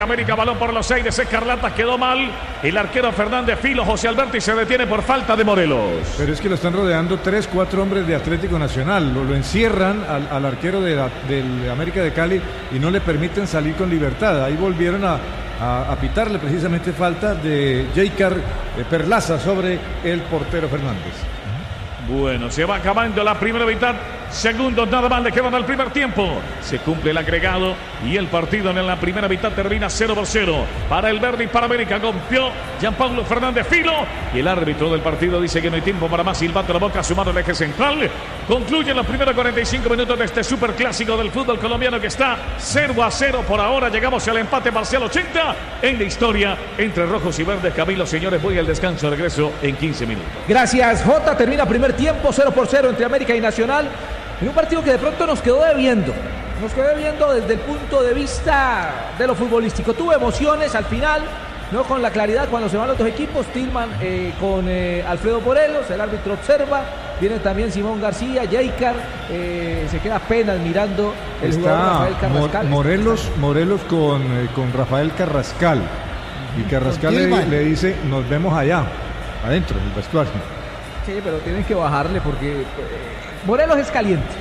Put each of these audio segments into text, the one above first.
América, balón por los aires, Escarlata quedó mal, el arquero Fernández Filo, José Alberto, y se detiene por falta de Morelos. Pero es que lo están rodeando 3, 4 hombres de Atlético Nacional, lo encierran al arquero del América de Cali y no le permiten salir con libertad. Ahí volvieron a pitarle precisamente falta de Jeicar Perlaza sobre el portero Fernández. Bueno, se va acabando la primera mitad. Segundos nada más le quedan al primer tiempo. Se cumple el agregado y el partido en la primera mitad termina 0-0. Para el verde y para América golpeó Gianpablo Fernández Filo. Y el árbitro del partido dice que no hay tiempo para más. Silbato la boca sumado al eje central. Concluye los primeros 45 minutos de este superclásico del fútbol colombiano que está 0-0 por ahora. Llegamos al empate parcial 80 en la historia entre rojos y verdes. Camilo, señores, voy al descanso. Regreso en 15 minutos. Gracias, Jota. Termina primer tiempo 0-0 entre América y Nacional. En un partido que de pronto nos quedó debiendo. Nos quedó debiendo desde el punto de vista de lo futbolístico. Tuvo emociones al final, no con la claridad cuando se van los dos equipos. Tillman con Alfredo Morelos, el árbitro observa. Viene también Simón García, Jeicar, se queda apenas mirando el jugador Rafael Carrascal. Morelos con Rafael Carrascal. Y Carrascal le dice, nos vemos allá, adentro, en el vestuario. Sí, pero tienen que bajarle porque Morelos es caliente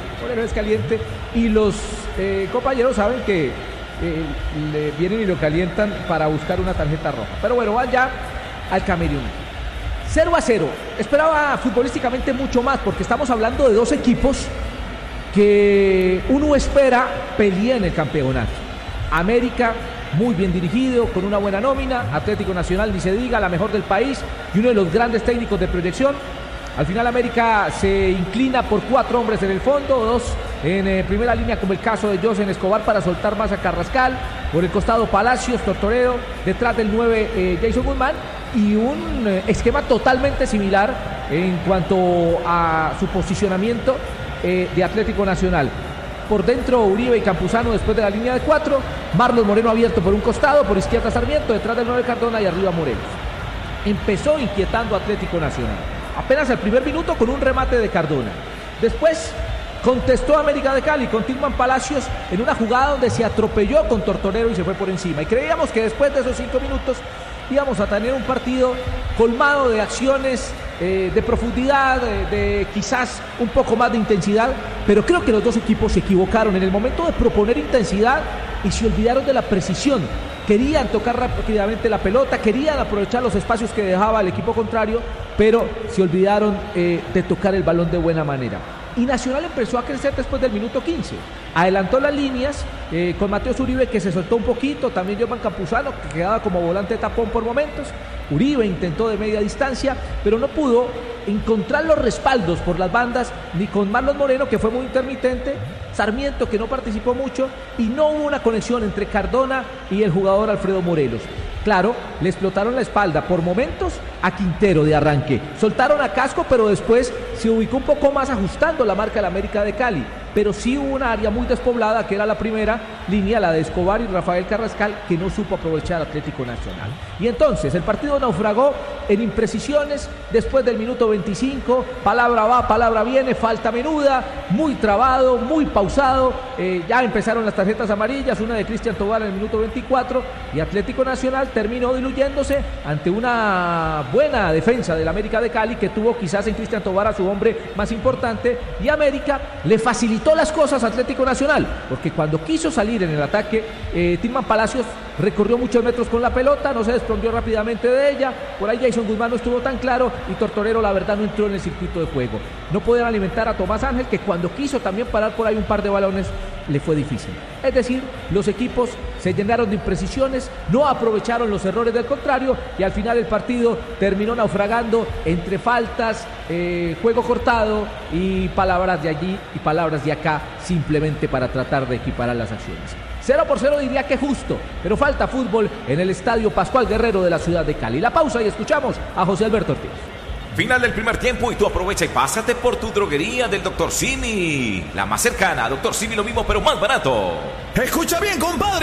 y los compañeros saben que le vienen y lo calientan para buscar una tarjeta roja. Pero bueno, van ya al camerino. 0-0. Esperaba futbolísticamente mucho más porque estamos hablando de dos equipos que uno espera peleen el campeonato. América muy bien dirigido, con una buena nómina. Atlético Nacional, ni se diga, la mejor del país y uno de los grandes técnicos de proyección. Al final América se inclina por 4 hombres en el fondo, 2 en primera línea, como el caso de Josen Escobar, para soltar más a Carrascal. Por el costado Palacios, Tortorero, detrás del 9 Jason Guzmán, y un esquema totalmente similar en cuanto a su posicionamiento de Atlético Nacional. Por dentro Uribe y Campuzano después de la línea de 4, Marlos Moreno abierto por un costado, por izquierda Sarmiento, detrás del 9 Cardona y arriba Morelos. Empezó inquietando Atlético Nacional. Apenas el primer minuto con un remate de Cardona. Después contestó América de Cali con Tillman Palacios en una jugada donde se atropelló con Tortorero y se fue por encima. Y creíamos que después de esos 5 minutos íbamos a tener un partido colmado de acciones, de profundidad, de quizás un poco más de intensidad. Pero creo que los dos equipos se equivocaron en el momento de proponer intensidad y se olvidaron de la precisión. Querían tocar rápidamente la pelota, querían aprovechar los espacios que dejaba el equipo contrario, pero se olvidaron de tocar el balón de buena manera. Y Nacional empezó a crecer después del minuto 15. Adelantó las líneas con Mateos Uribe, que se soltó un poquito, también Jovan Campuzano, que quedaba como volante de tapón por momentos. Uribe intentó de media distancia, pero no pudo encontrar los respaldos por las bandas, ni con Marlon Moreno, que fue muy intermitente, Sarmiento, que no participó mucho, y no hubo una conexión entre Cardona y el jugador Alfredo Morelos. Claro, le explotaron la espalda por momentos a Quintero de arranque. Soltaron a Casco, pero después se ubicó un poco más ajustando la marca de la América de Cali. Pero sí hubo una área muy despoblada, que era la primera línea, la de Escobar y Rafael Carrascal, que no supo aprovechar Atlético Nacional. Y entonces el partido naufragó en imprecisiones después del minuto 25. Palabra va, palabra viene, falta menuda, muy trabado, muy pausado. Ya empezaron las tarjetas amarillas, una de Cristian Tobar en el minuto 24, y Atlético Nacional terminó diluyéndose ante una buena defensa del América de Cali, que tuvo quizás en Cristian Tobar a su hombre más importante, y América le facilitó las cosas a Atlético Nacional, porque cuando quiso salir en el ataque, Tillman Palacios recorrió muchos metros con la pelota, no se desprendió rápidamente de ella. Por ahí Jason Guzmán no estuvo tan claro, y Tortorero la verdad no entró en el circuito de juego. No podían alimentar a Tomás Ángel, que cuando quiso también parar por ahí un par de balones le fue difícil. Es decir, los equipos se llenaron de imprecisiones, no aprovecharon los errores del contrario, y al final el partido terminó naufragando entre faltas, juego cortado y palabras de allí y palabras de acá, simplemente para tratar de equiparar las acciones. 0-0 diría que justo, pero falta fútbol en el Estadio Pascual Guerrero de la ciudad de Cali. La pausa y escuchamos a José Alberto Ortiz. Final del primer tiempo y tú aprovecha y pásate por tu droguería del Dr. Simi. La más cercana, Dr. Simi, lo mismo pero más barato. Escucha bien, compadre.